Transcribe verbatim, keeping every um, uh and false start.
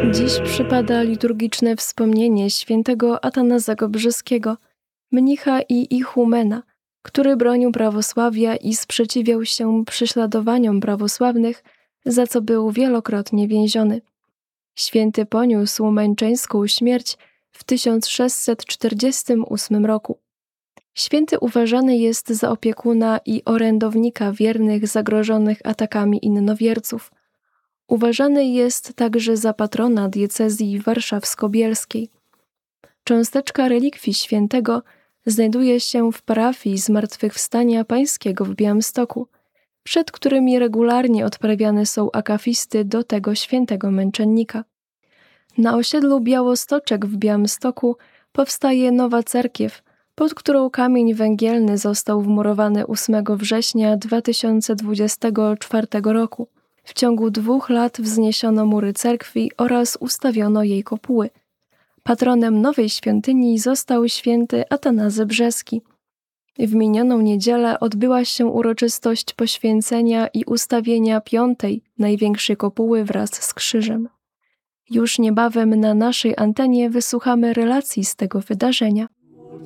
Dziś przypada liturgiczne wspomnienie świętego Atanazego Brzeskiego, mnicha i ichumena, który bronił prawosławia i sprzeciwiał się prześladowaniom prawosławnych, za co był wielokrotnie więziony. Święty poniósł męczeńską śmierć w tysiąc sześćset czterdziestym ósmym roku. Święty uważany jest za opiekuna i orędownika wiernych zagrożonych atakami innowierców. Uważany jest także za patrona diecezji warszawsko-bielskiej. Cząsteczka relikwii świętego znajduje się w parafii Zmartwychwstania Pańskiego w Białymstoku, przed którymi regularnie odprawiane są akafisty do tego świętego męczennika. Na osiedlu Białostoczek w Białymstoku powstaje nowa cerkiew, pod którą kamień węgielny został wmurowany ósmego września dwa tysiące dwudziestego czwartego roku. W ciągu dwóch lat wzniesiono mury cerkwi oraz ustawiono jej kopuły. Patronem nowej świątyni został święty Atanazy Brzeski. W minioną niedzielę odbyła się uroczystość poświęcenia i ustawienia piątej, największej kopuły wraz z krzyżem. Już niebawem na naszej antenie wysłuchamy relacji z tego wydarzenia.